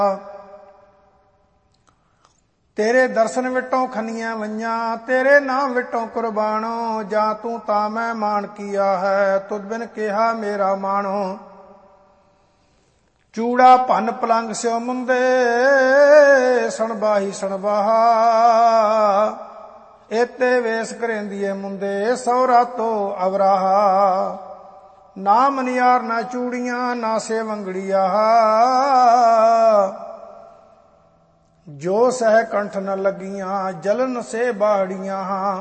तेरे दर्शन विटों खनियां वइयां, तेरे नाम विटों कुर्बानो। जा तू ता मैं मान किया है, तुद बिन केहा मेरा मानो। चूड़ा भन पलंग स्यो मुंदे, सणबाही सणबाहा। एते वेस करेंदिए मुंदे, सौरा तो अवराहा। ना मनियार ना चूड़ियां, ना से वंगड़िया। जो सह कंठ न लगियां, जलन से बाड़ियां।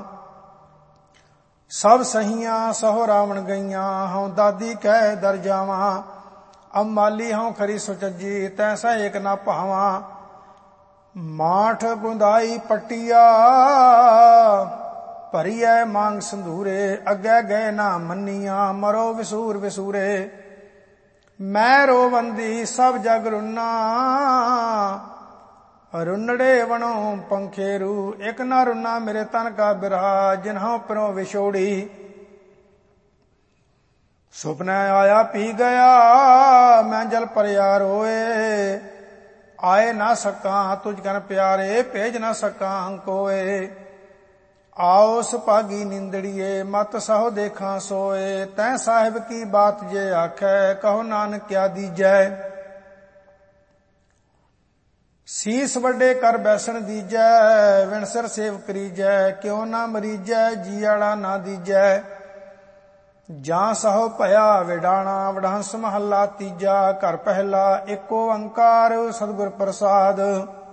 सब सहियां सहो रावण गईयां, हूं दादी कह दर जावां। अब माली हूं खरी सुचजी, तैसा एक ना भावां। माठ गुंदाई पटिया, भरिए मांग संधूरे। अगे गए ना मनिया, मरो विसूर विसूरे। मैं रोवंदी सब जग रुन्ना, रुन्नड़े वणों पंखेरू। एक ना रुन्ना मेरे तन का बिरहा, जिन्हों परों विछोड़ी। सुपने आया पी गया, मैं जल परया रोए। आए ना सका तुझ कन प्यारे, भेज ना सका कोए। आओ सुभागी निंदड़िए, मत सहो देखा सोए। तै साहिब की बात जे आखे, कहो नानक क्या दीजै। सीस वड्डे कर बैसन दीजै, विणसर सेव करीजै। क्यों ना मरीजै, जीआड़ा ना दीजै। ਜਾਂ ਸਹੋ ਭਇਆ ਵਿਡਾਣਾ, ਵਡਹੰਸ ਮਹੱਲਾ ਤੀਜਾ। ਘਰ ਪਹਿਲਾ ਏਕ ਓੰਕਾਰ ਸਤਿਗੁਰ ਪ੍ਰਸਾਦ।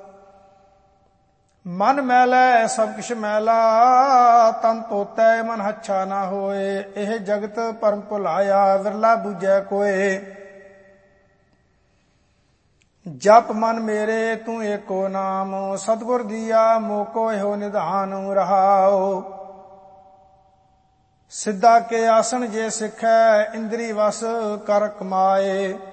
ਮਨ ਮੈਲੈ ਸਭ ਕਿਛ ਮੈਲਾ, ਤਨ ਧੋਤੈ ਮਨ ਹੱਛਾ ਨਾ ਹੋਏ। ਇਹ ਜਗਤ ਭਰਮ ਭੁਲਾਇਆ, ਵਿਰਲਾ ਬੂਝੈ ਕੋਏ। ਜਪ ਮਨ ਮੇਰੇ ਤੂੰ ਏਕੋ ਨਾਮ, ਸਤਿਗੁਰ ਦੀਆ ਮੋਕੋ ਇਹੋ ਨਿਧਾਨ ਰਹਾਓ। सिद्धा के आसन जे सिखै, इंद्री वस कर कमाए।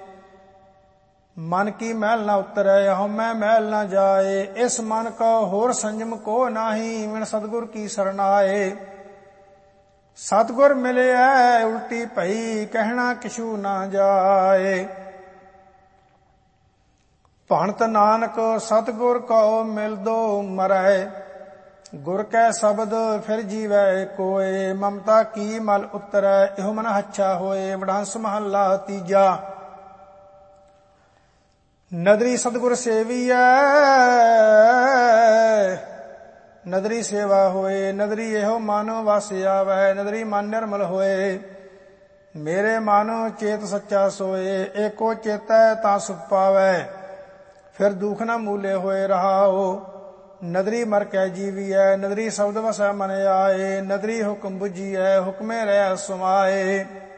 मन की मैल न उतरै, हउमੈ मैल न जाए। इस मन को होर संयम को नाही, विण सतगुर की सरनाए। सतगुर मिले उल्टी भई, कहना किछू ना जाए। भणत नानक सतगुर को मिल दो मरै। गुर कै शब्द फिर जीवै कोय। ममता की मल उतरै, इहो मन हच्छा होए। वडहंस महला तीजा। नदरी सतगुर सेवियै, नदरी सेवा होए। नदरी एहो मन वस आवै, नदरी मन निर्मल होए। मेरे मन चेत सच्चा सोए, एको चेतै तां सुख पावै। फिर दुख न मूले होए रहाओ। नदरी मर कै जीवियै, नदरी शब्द वसै मन आए। नदरी हुक्म बुझियै, हुक्मे रह समाए।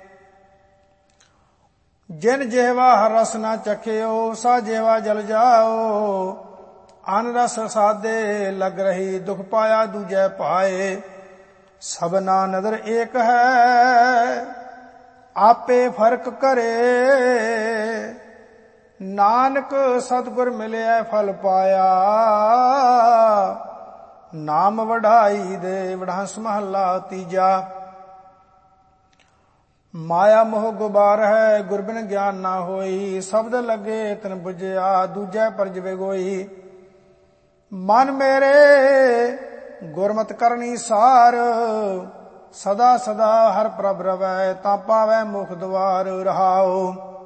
जिन जेहवा हर रस न चखियो, सा जेवा जल जाओ। अन रस सादे लग रही, दुख पाया दूजै पाए। सबना नदर एक है, आपे फर्क करे। नानक सतगुर मिलिया फल पाया, नाम वढ़ाई दे। वडहंस महला तीजा। माया मोह गुबार है, गुरबिन ज्ञान ना होई। शब्द लगे तिन बुझिया, दूजै परज बेगोई। मन मेरे गुरमत करनी सार, सदा सदा हर प्रभ रवै। ता पावै मुख द्वार रहाओ।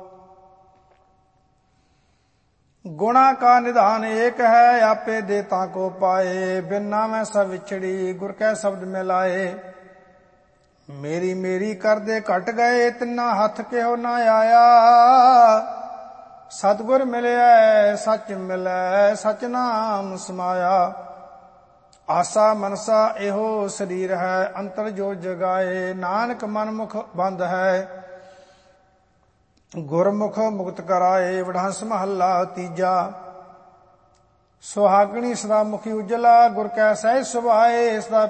गुणा का निधान एक है, आपे देता को पाए। बिना में सब विछड़ी, गुर कै शब्द में लाए। मेरी मेरी कर दे घट गए, तिन्ना हथ केहो ना आया। सतगुर मिलिया सच मिलै, सच नाम समाया। आसा मनसा एहो शरीर है, अंतर जो जगाए। नानक मन मुख बंद है, गुरमुख मुक्त कराए। वडहंस महला तीजा। सुहागणी सदा मुखी उजला, गुर कै सहज सुभाए। सदा